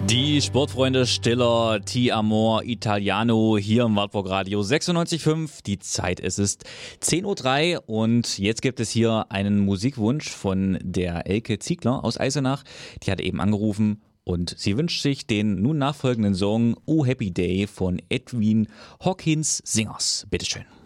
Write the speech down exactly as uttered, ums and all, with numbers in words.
Die Sportfreunde Stiller, Ti Amor Italiano hier im Wartburg Radio sechsundneunzig Komma fünf. Die Zeit es ist zehn Uhr drei und jetzt gibt es hier einen Musikwunsch von der Elke Ziegler aus Eisenach. Die hat eben angerufen und sie wünscht sich den nun nachfolgenden Song Oh Happy Day von Edwin Hawkins Singers. Bitteschön.